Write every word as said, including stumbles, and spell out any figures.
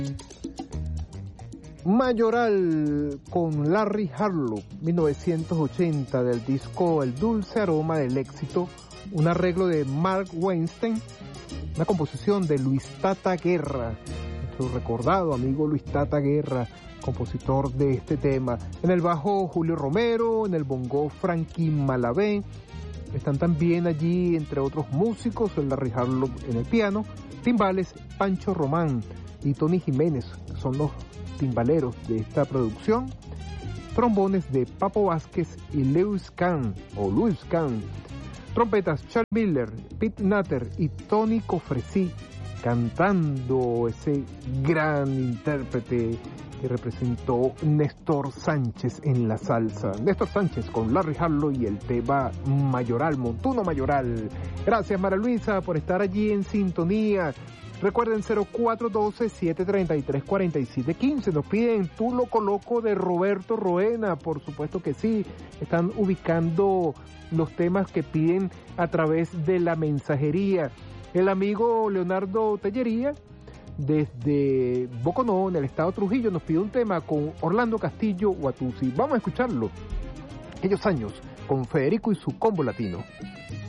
Mayoral con Larry Harlow, mil novecientos ochenta, del disco El dulce aroma del éxito, un arreglo de Mark Weinstein, una composición de Luis Tata Guerra, nuestro recordado amigo Luis Tata Guerra, compositor de este tema. En el bajo Julio Romero, en el bongo Frankie Malavé, están también allí entre otros músicos el Larry Harlow en el piano, timbales Pancho Román y Tony Jiménez, son los timbaleros de esta producción, trombones de Papo Vázquez y Lewis Kahn o Louis Kahn, trompetas Charlie Miller, Pete Nutter y Tony Cofresí, cantando ese gran intérprete que representó Néstor Sánchez en la salsa. Néstor Sánchez con Larry Harlow y el tema Mayoral, Montuno Mayoral. Gracias, Mara Luisa, por estar allí en sintonía. Recuerden cero cuatro uno dos, siete tres tres, cuatro siete uno cinco. Nos piden Tú lo coloco de Roberto Roena. Por supuesto que sí. Están ubicando los temas que piden a través de la mensajería. El amigo Leonardo Tellería, desde Boconó, en el estado Trujillo, nos pide un tema con Orlando Castillo Watusi. Vamos a escucharlo. Aquellos años con Federico y su combo latino.